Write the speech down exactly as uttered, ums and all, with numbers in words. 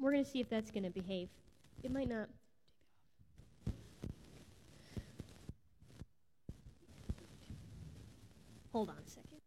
We're going to see if that's going to behave. It might not. Hold on a second.